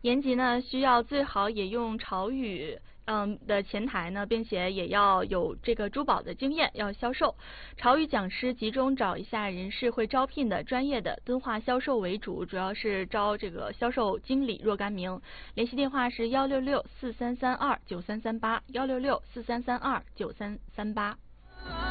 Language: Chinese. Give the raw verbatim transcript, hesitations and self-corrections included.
年级呢需要最好也用潮语。嗯的前台呢，并且也要有这个珠宝的经验，要销售。潮语讲师集中找一下人事会招聘的专业的敦化销售为主，主要是招这个销售经理若干名。联系电话是幺六六四三三二九三三八，幺六六四三三二九三三八。